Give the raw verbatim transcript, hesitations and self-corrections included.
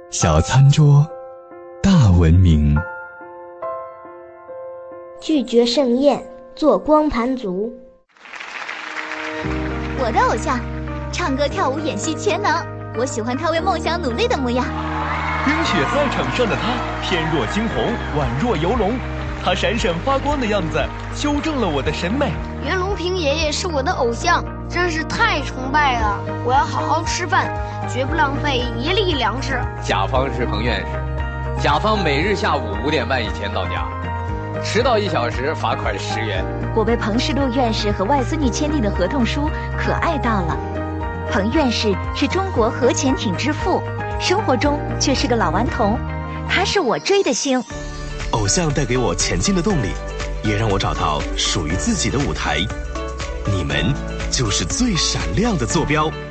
小餐桌，大文明。 拒绝盛宴，做光盘族。 我的偶像，唱歌跳舞演戏全能，我喜欢他为梦想努力的模样。 冰雪赛场上的他，翩若惊鸿，宛若游龙，他闪闪发光的样子修正了我的审美。 袁隆平爷爷是我的偶像，真是太崇拜了！我要好好吃饭，绝不浪费一粒粮食。 甲方是彭院士，甲方每日下午五点半以前到家，迟到一小时罚款十元。 我为彭世禄院士和外孙女签订的合同书可爱到了。彭院士是中国核潜艇之父，生活中却是个老顽童，他是我追的星。 偶像带给我前进的动力，也让我找到属于自己的舞台。你们就是最闪亮的坐标。